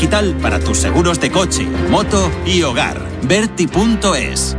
digital para tus seguros de coche, moto y hogar. Verti.es.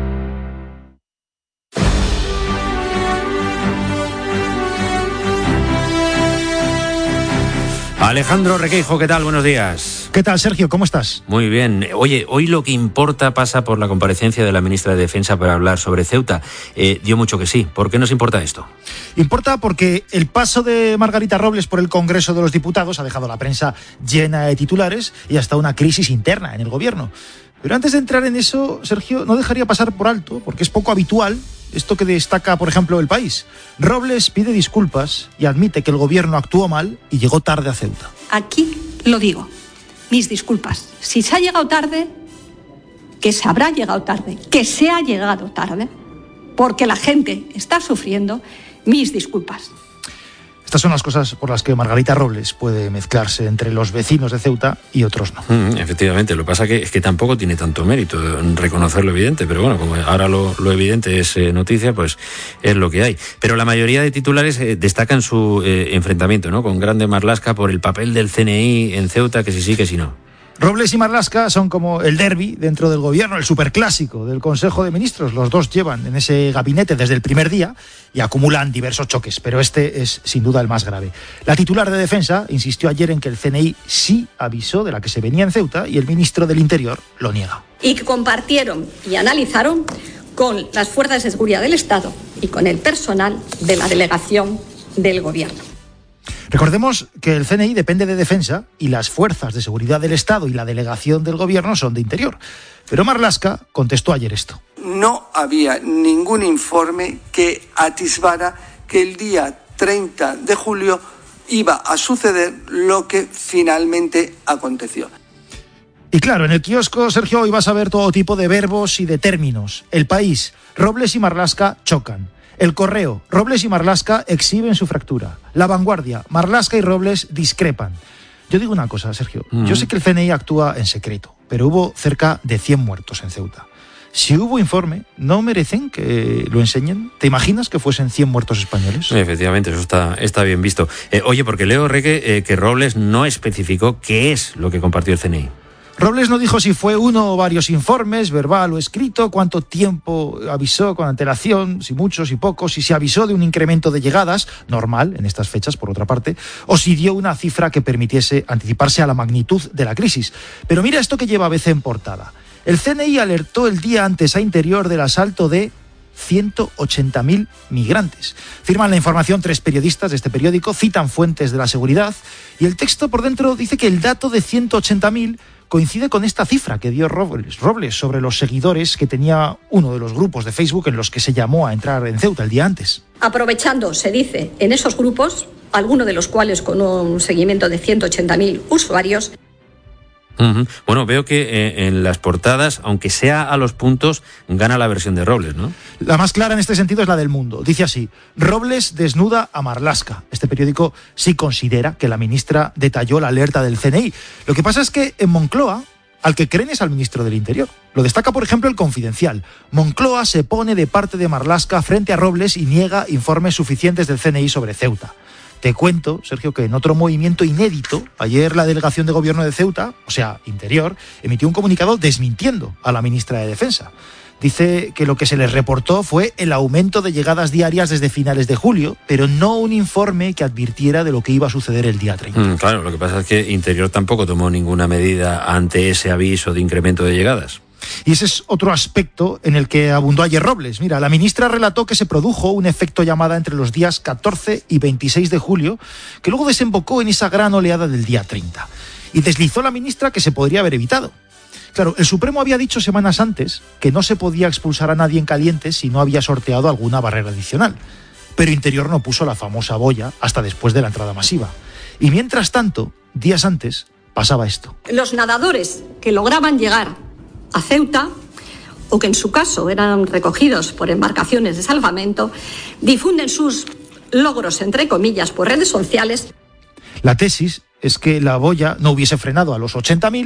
Alejandro Requeijo, ¿qué tal? Buenos días. ¿Qué tal, Sergio? ¿Cómo estás? Muy bien. Oye, hoy lo que importa pasa por la comparecencia de la ministra de Defensa para hablar sobre Ceuta. Dio mucho que sí. ¿Por qué nos importa esto? Importa porque el paso de Margarita Robles por el Congreso de los Diputados ha dejado la prensa llena de titulares y hasta una crisis interna en el gobierno. Pero antes de entrar en eso, Sergio, no dejaría pasar por alto, porque es poco habitual, esto que destaca, por ejemplo, El País. Robles pide disculpas y admite que el gobierno actuó mal y llegó tarde a Ceuta. Aquí lo digo, mis disculpas. Si se ha llegado tarde, que se habrá llegado tarde, que se ha llegado tarde, porque la gente está sufriendo, mis disculpas. Estas son las cosas por las que Margarita Robles puede mezclarse entre los vecinos de Ceuta y otros no. Efectivamente, lo que pasa es que tampoco tiene tanto mérito reconocer lo evidente, pero bueno, como ahora lo evidente es noticia, pues es lo que hay. Pero la mayoría de titulares destacan su enfrentamiento, ¿no?, con Grande Marlaska por el papel del CNI en Ceuta, que si sí, que si no. Robles y Marlaska son como el derbi dentro del gobierno, el superclásico del Consejo de Ministros. Los dos llevan en ese gabinete desde el primer día y acumulan diversos choques, pero este es sin duda el más grave. La titular de Defensa insistió ayer en que el CNI sí avisó de la que se venía en Ceuta y el ministro del Interior lo niega. Y que compartieron y analizaron con las fuerzas de seguridad del Estado y con el personal de la delegación del gobierno. Recordemos que el CNI depende de Defensa y las fuerzas de seguridad del Estado y la delegación del gobierno son de Interior. Pero Marlaska contestó ayer esto. No había ningún informe que atisbara que el día 30 de julio iba a suceder lo que finalmente aconteció. Y claro, en el kiosco, Sergio, hoy vas a ver todo tipo de verbos y de términos. El País, Robles y Marlaska chocan. El Correo, Robles y Marlaska exhiben su fractura. La Vanguardia, Marlaska y Robles discrepan. Yo digo una cosa, Sergio. Yo sé que el CNI actúa en secreto, pero hubo cerca de 100 muertos en Ceuta. Si hubo informe, ¿no merecen que lo enseñen? ¿Te imaginas que fuesen 100 muertos españoles? Efectivamente, eso está bien visto. Oye, porque leo, Reque, que Robles no especificó qué es lo que compartió el CNI. Robles no dijo si fue uno o varios informes, verbal o escrito, cuánto tiempo avisó con antelación, si muchos, si pocos, si se avisó de un incremento de llegadas, normal en estas fechas por otra parte, o si dio una cifra que permitiese anticiparse a la magnitud de la crisis. Pero mira esto que lleva ABC en portada. El CNI alertó el día antes a Interior del asalto de 180.000 migrantes. Firman la información 3 periodistas de este periódico, citan fuentes de la seguridad y el texto por dentro dice que el dato de 180.000 coincide con esta cifra que dio Robles sobre los seguidores que tenía uno de los grupos de Facebook en los que se llamó a entrar en Ceuta el día antes. Aprovechando, se dice, en esos grupos, algunos de los cuales con un seguimiento de 180.000 usuarios. Bueno, veo que en las portadas, aunque sea a los puntos, gana la versión de Robles, ¿no? La más clara en este sentido es la del Mundo. Dice así: Robles desnuda a Marlaska. Este periódico sí considera que la ministra detalló la alerta del CNI. Lo que pasa es que en Moncloa, al que creen es al ministro del Interior. Lo destaca, por ejemplo, el Confidencial. Moncloa se pone de parte de Marlaska frente a Robles y niega informes suficientes del CNI sobre Ceuta. Te cuento, Sergio, que en otro movimiento inédito, ayer la delegación de gobierno de Ceuta, o sea, Interior, emitió un comunicado desmintiendo a la ministra de Defensa. Dice que lo que se les reportó fue el aumento de llegadas diarias desde finales de julio, pero no un informe que advirtiera de lo que iba a suceder el día 30. Claro, lo que pasa es que Interior tampoco tomó ninguna medida ante ese aviso de incremento de llegadas. Y ese es otro aspecto en el que abundó ayer Robles. Mira, la ministra relató que se produjo un efecto llamada entre los días 14 y 26 de julio, que luego desembocó en esa gran oleada del día 30. Y deslizó la ministra que se podría haber evitado. Claro, el Supremo había dicho semanas antes que no se podía expulsar a nadie en caliente si no había sorteado alguna barrera adicional. Pero Interior no puso la famosa boya hasta después de la entrada masiva. Y mientras tanto, días antes, pasaba esto. Los nadadores que lograban llegar a Ceuta, o que en su caso eran recogidos por embarcaciones de salvamento, difunden sus logros, entre comillas, por redes sociales. La tesis es que la boya no hubiese frenado a los 80.000,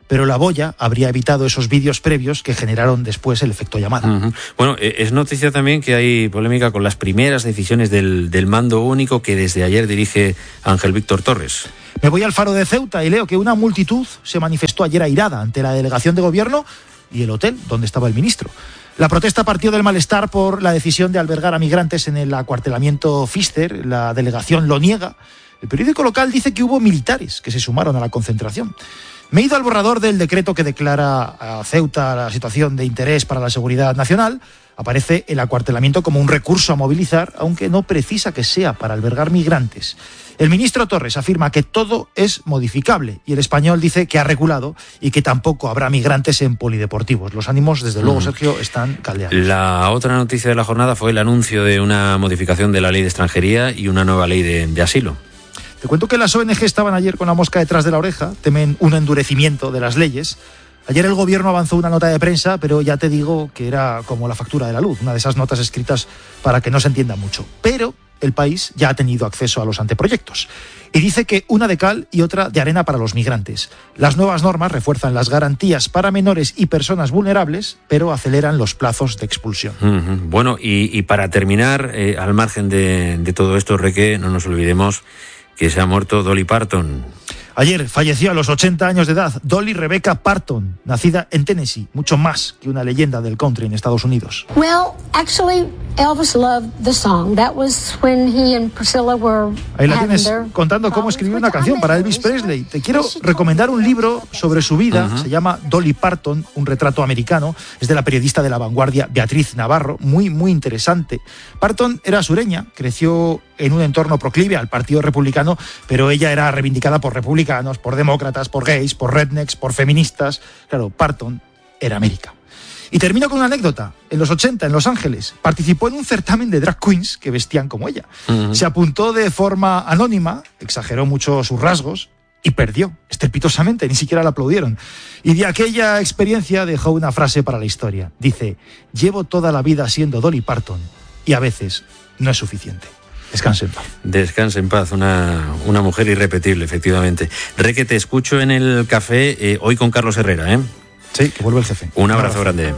pero la boya habría evitado esos vídeos previos que generaron después el efecto llamada. Uh-huh. Bueno, es noticia también que hay polémica con las primeras decisiones del mando único que desde ayer dirige Ángel Víctor Torres. Me voy al Faro de Ceuta y leo que una multitud se manifestó ayer airada ante la delegación de gobierno y el hotel donde estaba el ministro. La protesta partió del malestar por la decisión de albergar a migrantes en el acuartelamiento Pfister. La delegación lo niega. El periódico local dice que hubo militares que se sumaron a la concentración. Me he ido al borrador del decreto que declara a Ceuta la situación de interés para la seguridad nacional. Aparece el acuartelamiento como un recurso a movilizar, aunque no precisa que sea para albergar migrantes. El ministro Torres afirma que todo es modificable y el Español dice que ha reculado y que tampoco habrá migrantes en polideportivos. Los ánimos, desde luego, Sergio, están caldeados. La otra noticia de la jornada fue el anuncio de una modificación de la ley de extranjería y una nueva ley de asilo. Te cuento que las ONG estaban ayer con la mosca detrás de la oreja, temen un endurecimiento de las leyes. Ayer el gobierno avanzó una nota de prensa, pero ya te digo que era como la factura de la luz, una de esas notas escritas para que no se entienda mucho. Pero el país ya ha tenido acceso a los anteproyectos y dice que una de cal y otra de arena para los migrantes. Las nuevas normas refuerzan las garantías para menores y personas vulnerables, pero aceleran los plazos de expulsión. Uh-huh. Bueno, y para terminar, al margen de todo esto, Reque, no nos olvidemos que se ha muerto Dolly Parton. Ayer falleció a los 80 años de edad Dolly Rebecca Parton, nacida en Tennessee, mucho más que una leyenda del country en Estados Unidos. Well, actually, Elvis loved the song. That was when he and Priscilla were Ahí la tienes contando cómo escribió una canción para Elvis Presley. Te quiero recomendar un libro sobre su vida, se llama Dolly Parton, un retrato americano. Es de la periodista de La Vanguardia Beatriz Navarro, muy, muy interesante. Parton era sureña, creció en un entorno proclive al Partido Republicano, pero ella era reivindicada por republicanos, por demócratas, por gays, por rednecks, por feministas. Claro, Parton era América. Y termino con una anécdota. En los 80, en Los Ángeles, participó en un certamen de drag queens que vestían como ella. Uh-huh. Se apuntó de forma anónima, exageró mucho sus rasgos y perdió estrepitosamente, ni siquiera la aplaudieron. Y de aquella experiencia dejó una frase para la historia. Dice: llevo toda la vida siendo Dolly Parton y a veces no es suficiente. Descanse en paz. Descanse en paz, una mujer irrepetible, efectivamente. Reque, te escucho en el café hoy con Carlos Herrera, ¿eh? Sí, que vuelve el jefe. Un abrazo grande.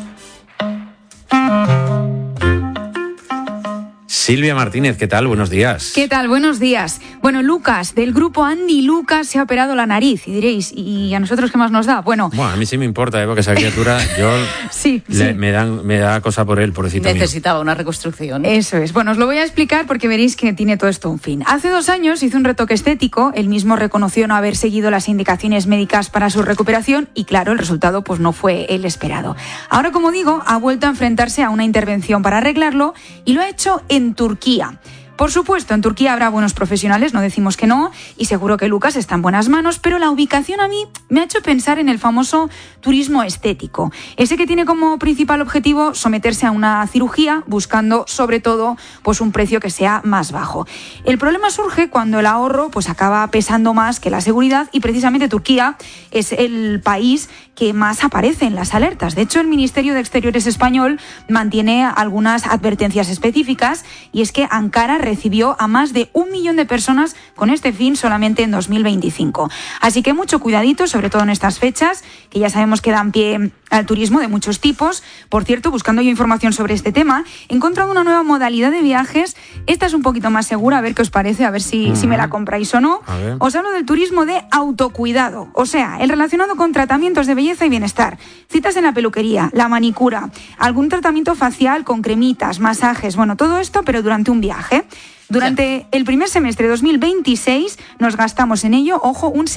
Silvia Martínez, ¿qué tal? Buenos días. ¿Qué tal? Buenos días. Bueno, Lucas, del grupo Andy Lucas, se ha operado la nariz. Y diréis, ¿y a nosotros qué más nos da? Bueno, a mí sí me importa, porque esa criatura, yo sí. Me da cosa por él, pobrecito. Necesitaba una reconstrucción. Eso es. Bueno, os lo voy a explicar porque veréis que tiene todo esto un fin. Hace 2 años hizo un retoque estético. Él mismo reconoció no haber seguido las indicaciones médicas para su recuperación y, claro, el resultado pues no fue el esperado. Ahora, como digo, ha vuelto a enfrentarse a una intervención para arreglarlo y lo ha hecho en Turquía. Por supuesto, en Turquía habrá buenos profesionales, no decimos que no, y seguro que Lucas está en buenas manos, pero la ubicación a mí me ha hecho pensar en el famoso turismo estético, ese que tiene como principal objetivo someterse a una cirugía, buscando sobre todo pues un precio que sea más bajo. El problema surge cuando el ahorro pues acaba pesando más que la seguridad, y precisamente Turquía es el país que más aparece en las alertas. De hecho, el Ministerio de Exteriores español mantiene algunas advertencias específicas, y es que Ankara recibió a más de 1 millón de personas con este fin solamente en 2025. Así que mucho cuidadito, sobre todo en estas fechas, que ya sabemos que dan pie al turismo de muchos tipos. Por cierto, buscando yo información sobre este tema, he encontrado una nueva modalidad de viajes. Esta es un poquito más segura, a ver qué os parece, a ver si me la compráis o no. Os hablo del turismo de autocuidado, o sea, el relacionado con tratamientos de belleza y bienestar, citas en la peluquería, la manicura, algún tratamiento facial con cremitas, masajes, bueno, todo esto, pero durante un viaje. Durante el primer semestre de 2026 nos gastamos en ello, ojo, un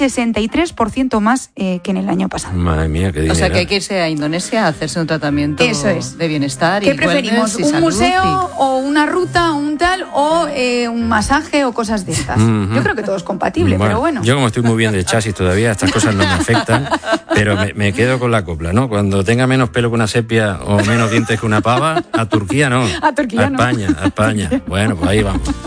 63% más que en el año pasado. Madre mía, qué dinero. O sea, que hay que irse a Indonesia a hacerse un tratamiento de bienestar. ¿Qué preferimos? ¿Un museo o una ruta, un tal, o un masaje o cosas de estas? Uh-huh. Yo creo que todo es compatible, pero bueno. Yo, como estoy muy bien de chasis todavía, estas cosas no me afectan, pero me quedo con la copla, ¿no? Cuando tenga menos pelo que una sepia o menos dientes que una pava, a Turquía no. A Turquía no. A España. Bueno, pues ahí vamos.